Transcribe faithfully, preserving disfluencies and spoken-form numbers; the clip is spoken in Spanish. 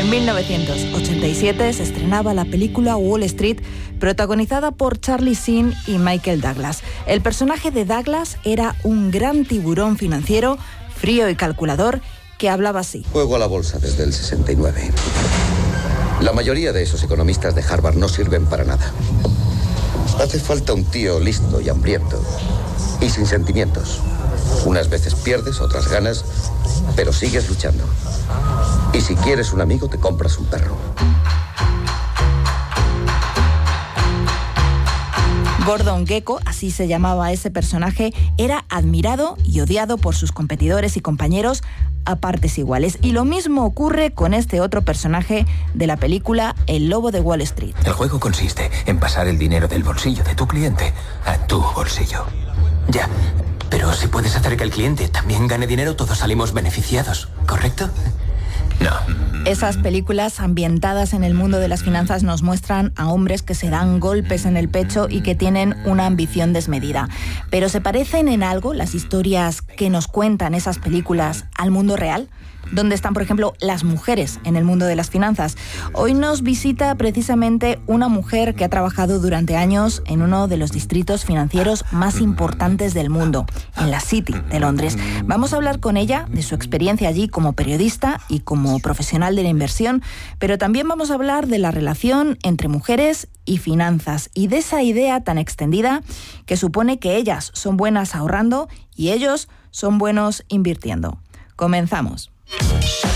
En mil novecientos ochenta y siete se estrenaba la película Wall Street, protagonizada por Charlie Sheen y Michael Douglas. El personaje de Douglas era un gran tiburón financiero, frío y calculador, que hablaba así. Juego a la bolsa desde el sesenta y nueve. La mayoría de esos economistas de Harvard no sirven para nada. Hace falta un tío listo y hambriento y sin sentimientos. Unas veces pierdes, otras ganas, pero sigues luchando. Y si quieres un amigo, te compras un perro. Gordon Gekko, así se llamaba ese personaje, era admirado y odiado por sus competidores y compañeros a partes iguales. Y lo mismo ocurre con este otro personaje de la película El Lobo de Wall Street. El juego consiste en pasar el dinero del bolsillo de tu cliente a tu bolsillo. Ya, pero si puedes hacer que el cliente también gane dinero, todos salimos beneficiados, ¿correcto? No. Esas películas ambientadas en el mundo de las finanzas nos muestran a hombres que se dan golpes en el pecho y que tienen una ambición desmedida. Pero ¿se parecen en algo las historias que nos cuentan esas películas al mundo real? ¿Dónde están, por ejemplo, las mujeres en el mundo de las finanzas? Hoy nos visita precisamente una mujer que ha trabajado durante años en uno de los distritos financieros más importantes del mundo, en la City de Londres. Vamos a hablar con ella de su experiencia allí como periodista y como profesional de la inversión, pero también vamos a hablar de la relación entre mujeres y finanzas y de esa idea tan extendida que supone que ellas son buenas ahorrando y ellos son buenos invirtiendo. Comenzamos.